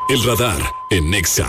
El radar en Nexa.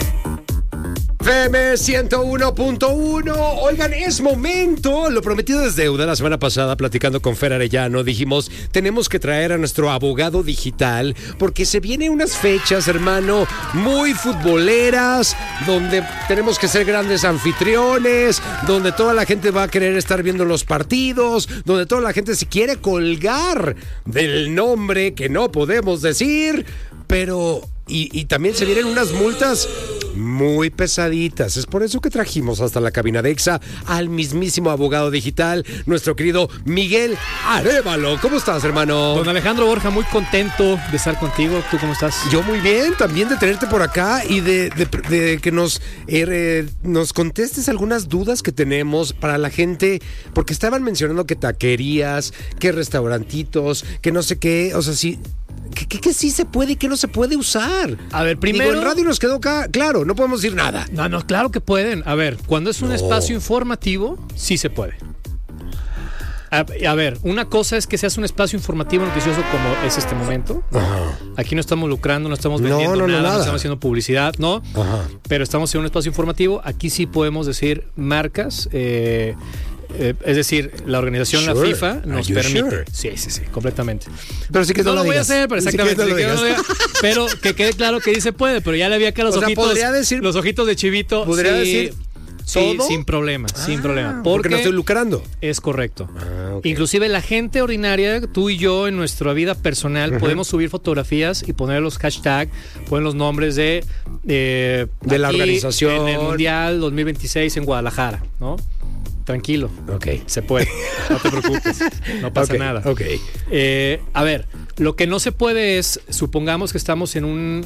FM 101.1. Oigan, es momento. Lo prometido es deuda. La semana pasada, platicando con Fer Arellano, dijimos, tenemos que traer a nuestro abogado digital porque se vienen unas fechas, hermano, muy futboleras, donde tenemos que ser grandes anfitriones, donde toda la gente va a querer estar viendo los partidos, donde toda la gente se quiere colgar del nombre que no podemos decir, pero... Y también se vienen unas multas muy pesaditas. Es por eso que trajimos hasta la cabina de Exa al mismísimo abogado digital, nuestro querido Miguel Arévalo. ¿Cómo estás, hermano? Don Alejandro Borja, muy contento de estar contigo. ¿Tú cómo estás? Yo muy bien, también de tenerte por acá y de que nos contestes algunas dudas que tenemos para la gente, porque estaban mencionando que taquerías, que restaurantitos, que no sé qué, o sea, sí... ¿Qué sí se puede y qué no se puede usar? A ver, primero... Digo, en radio nos quedó claro, no podemos decir nada. No, claro que pueden. A ver, cuando es un espacio informativo, sí se puede. A ver, una cosa es que seas un espacio informativo noticioso como es este momento. Ajá. Aquí no estamos lucrando, no estamos vendiendo nada, no estamos haciendo publicidad, ¿no? Ajá. Pero estamos en un espacio informativo. Aquí sí podemos decir marcas, es decir, la organización, la FIFA, nos permite. Sí, completamente. Pero sí que no lo voy a hacer, pero exactamente. Pero que quede claro que dice puede, pero ya le había acá los ojitos de chivito. Podría decir. Sí, sin problema, sin problema. Porque no estoy lucrando. Es correcto. Okay. Inclusive la gente ordinaria, tú y yo en nuestra vida personal, podemos subir fotografías y poner los hashtags, poner los nombres de la organización. En el Mundial 2026 en Guadalajara, ¿no? Tranquilo. Ok. Se puede. No te preocupes. No pasa nada. Ok. A ver, lo que no se puede es, supongamos que estamos en un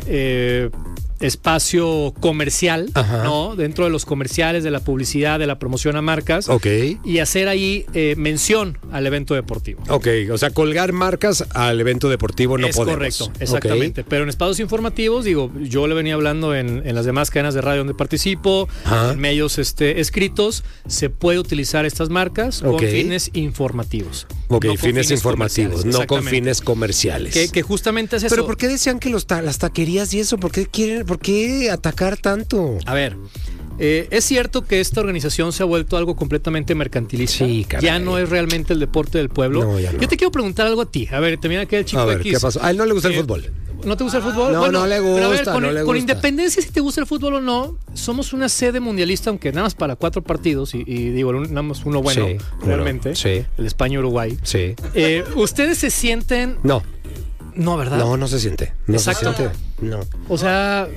espacio comercial, ajá, ¿no? Dentro de los comerciales, de la publicidad, de la promoción a marcas. Ok. Y hacer ahí mención al evento deportivo. Ok, o sea, colgar marcas al evento deportivo no podemos. Es correcto, exactamente. Okay. Pero en espacios informativos, digo, yo le venía hablando en las demás cadenas de radio donde participo, ajá, en medios escritos, se puede utilizar estas marcas con fines informativos. Ok, no fines informativos, no con fines comerciales. Que justamente es eso. Pero ¿por qué decían que las taquerías y eso? ¿Por qué atacar tanto? A ver, es cierto que esta organización se ha vuelto algo completamente mercantilista. Sí, caray. Ya no es realmente el deporte del pueblo. No, ya no. Yo te quiero preguntar algo a ti. A ver, termina aquel chico a ver, X. ¿qué pasó? A él no le gusta el fútbol. ¿No te gusta el fútbol? No, bueno, no le gusta, pero a ver, no le gusta. Con independencia si te gusta el fútbol o no, somos una sede mundialista, aunque nada más para 4 partidos, y digo, nada más uno bueno, sí, realmente. Sí. El España-Uruguay. Sí. ¿Ustedes se sienten...? No, ¿verdad? No se siente. No. Exacto. Se siente. No. O sea,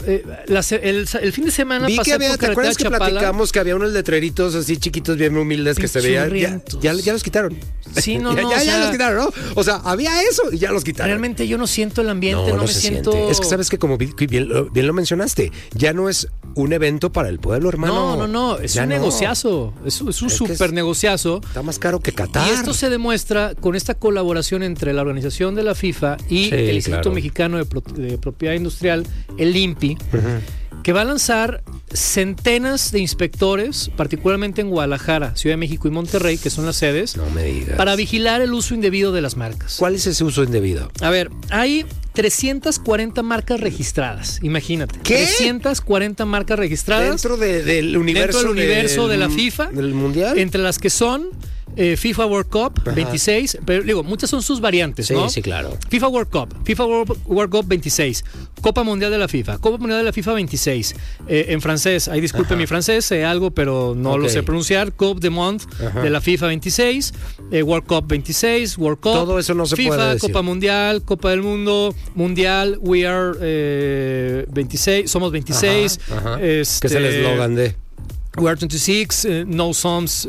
el fin de semana vi pasé que había, por ¿te acuerdas que Chapala? Platicamos que había unos letreritos así chiquitos, bien humildes que se veían? Ya los quitaron. Sí, no, ya los quitaron, ¿no? O sea, había eso y ya los quitaron. Realmente yo no siento el ambiente, no me siento... Siente. Es que sabes que como bien lo mencionaste, ya no es un evento para el pueblo, hermano. No, es un negociazo. Es un súper negociazo. Está más caro que Qatar. Y esto se demuestra con esta colaboración entre la organización de la FIFA y el Instituto Mexicano de Propiedad Industrial, el INPI, que va a lanzar centenas de inspectores, particularmente en Guadalajara, Ciudad de México y Monterrey, que son las sedes, no me digas, para vigilar el uso indebido de las marcas. ¿Cuál es ese uso indebido? A ver, hay 340 marcas registradas, imagínate. ¿Qué? 340 marcas registradas dentro del universo de la FIFA, del Mundial, entre las que son FIFA World Cup 26, pero digo, muchas son sus variantes, ¿no? Sí, claro. FIFA World Cup 26, Copa Mundial de la FIFA, Copa Mundial de la FIFA 26, en francés, ahí disculpe mi francés, sé algo, pero no lo sé pronunciar, Coupe de Monde de la FIFA 26, World Cup 26, World Cup, todo eso no se FIFA, puede decir. Copa Mundial, Copa del Mundo, Mundial, We Are 26, somos 26. que es el eslogan de... We are 26, no somos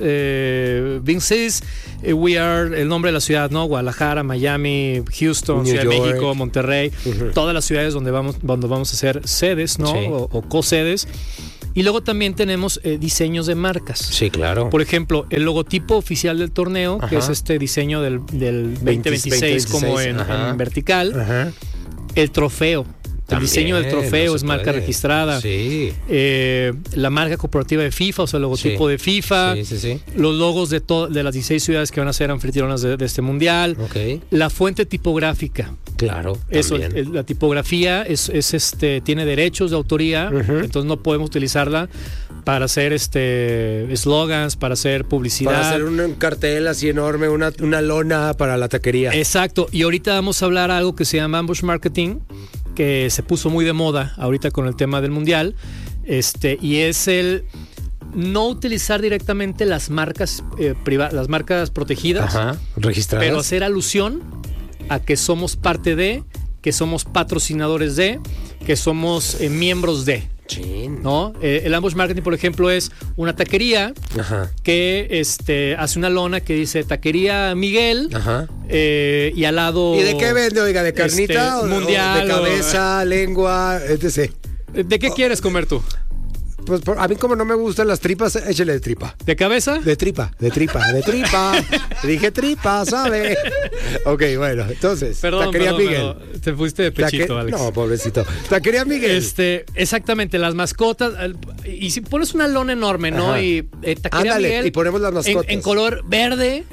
26, we are el nombre de la ciudad, ¿no? Guadalajara, Miami, Houston, Ciudad de México, Monterrey, todas las ciudades donde vamos a hacer sedes, ¿no? Sí. O co-sedes. Y luego también tenemos diseños de marcas. Sí, claro. Por ejemplo, el logotipo oficial del torneo, que es este diseño del 2026 como en vertical. El trofeo. El diseño del trofeo no es se marca puede. registrada. Sí. La marca corporativa de FIFA, o sea, el logotipo de FIFA. Sí. Los logos de las 16 ciudades que van a ser anfitrionas de este mundial. Ok. La fuente tipográfica. Claro. Eso, también. la tipografía tiene derechos de autoría, entonces no podemos utilizarla para hacer slogans, para hacer publicidad. Para hacer un cartel así enorme, una lona para la taquería. Exacto. Y ahorita vamos a hablar algo que se llama ambush marketing, que se puso muy de moda ahorita con el tema del mundial. Y es el no utilizar directamente las marcas las marcas protegidas, registradas. pero hacer alusión a que somos parte de, que somos patrocinadores de, que somos miembros de. Chin. ¿No? El ambush marketing, por ejemplo, es una taquería que hace una lona que dice Taquería Miguel. Y al lado. ¿Y de qué vende, oiga? ¿De carnita? Mundial. ¿O de cabeza, lengua, etc.? ¿De qué quieres comer tú? Pues a mí como no me gustan las tripas, échale de tripa. ¿De cabeza? De tripa. Dije tripa, ¿sabe? Ok, bueno, entonces. Taquería Miguel. Pero te fuiste de pechito, Alex. No, pobrecito. Taquería Miguel. Exactamente, las mascotas. Y si pones una lona enorme, ¿no? Y Taquería Ándale, Miguel. y ponemos las mascotas. En color verde.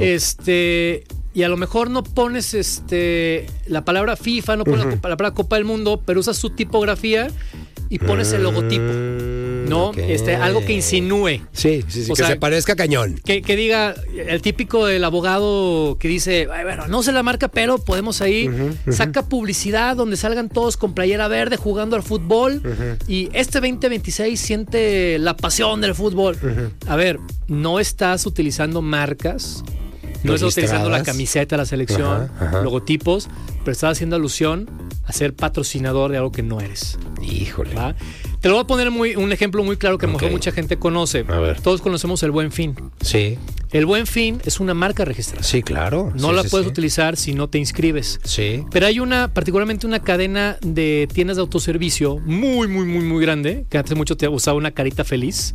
Y a lo mejor no pones la palabra FIFA, no pones la palabra Copa del Mundo, pero usas su tipografía y pones el logotipo, ¿no? Okay. Algo que insinúe. Sí, O que sea, se parezca cañón. Que diga, el típico del abogado que dice, "Ay, bueno, no sé la marca, pero podemos ahí, saca publicidad donde salgan todos con playera verde jugando al fútbol y 2026 siente la pasión del fútbol." A ver, no estás utilizando marcas, no estás utilizando la camiseta de la selección, logotipos, pero estás haciendo alusión a ser patrocinador de algo que no eres. Híjole. ¿Va? Te lo voy a poner un ejemplo muy claro que a lo mejor mucha gente conoce. A ver. Todos conocemos el Buen Fin. Sí. El Buen Fin es una marca registrada. Sí, claro. No la puedes utilizar si no te inscribes. Sí. Pero hay particularmente una cadena de tiendas de autoservicio muy, muy, muy, muy grande, que hace mucho te usaba una carita feliz.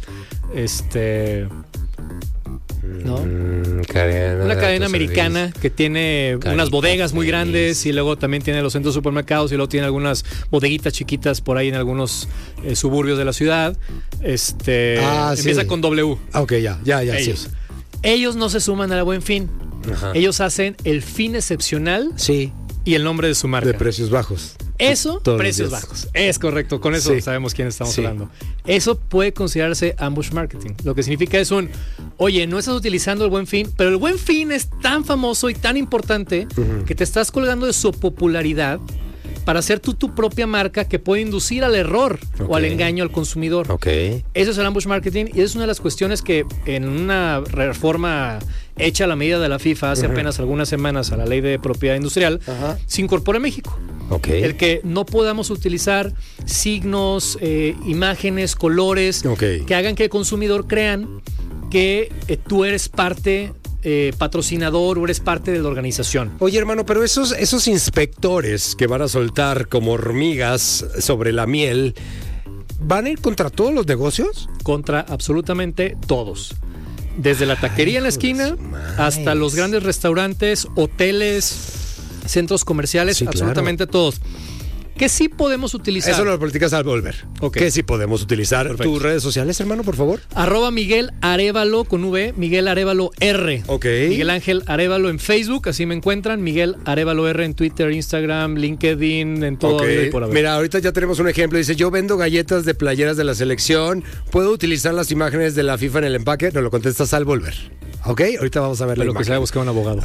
¿No? Una cadena americana que tiene unas bodegas muy grandes y luego también tiene los centros de supermercados y luego tiene algunas bodeguitas chiquitas por ahí en algunos suburbios de la ciudad. Empieza con W. Ok, ya. Ellos no se suman al Buen Fin. Ellos hacen el fin excepcional y el nombre de su marca. De precios bajos. Eso, Todos precios los días. bajos. Es correcto, con eso sabemos quién estamos hablando. Eso puede considerarse ambush marketing. Lo que significa es oye, no estás utilizando el Buen Fin, pero el Buen Fin es tan famoso y tan importante que te estás colgando de su popularidad para hacer tú tu propia marca que puede inducir al error o al engaño al consumidor. Eso es el ambush marketing y es una de las cuestiones que en una reforma hecha a la medida de la FIFA hace apenas algunas semanas a la ley de propiedad industrial se incorpora en México. El que no podamos utilizar signos, imágenes, colores que hagan que el consumidor crean que tú eres parte patrocinador o eres parte de la organización. Oye, hermano, pero esos inspectores que van a soltar como hormigas sobre la miel, ¿van a ir contra todos los negocios? Contra absolutamente todos. Desde la taquería en la esquina hasta los grandes restaurantes, hoteles, centros comerciales, absolutamente todos. ¿Qué sí podemos utilizar? Eso lo platicas al volver. ¿Qué sí podemos utilizar? Perfecto. ¿Tus redes sociales, hermano, por favor? @Miguel Arévalo con V, Miguel Arévalo R. Miguel Ángel Arévalo en Facebook, así me encuentran. Miguel Arévalo R en Twitter, Instagram, LinkedIn, en todo. Por haber. Mira, ahorita ya tenemos un ejemplo. Dice, yo vendo galletas de playeras de la selección. ¿Puedo utilizar las imágenes de la FIFA en el empaque? Nos lo contestas al volver. Ahorita vamos a ver la imagen. Lo que sea, buscar un abogado.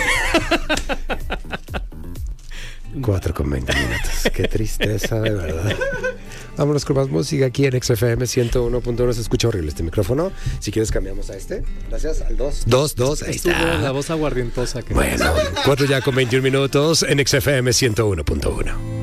4:20 minutos. Qué tristeza, de verdad. Vámonos con más música aquí en XFM 101.1. Se escucha horrible este micrófono. Si quieres cambiamos a este. Gracias, al 2. 2. Ahí está. La voz aguardientosa. Bueno, 4 ya con 21 minutos en XFM 101.1.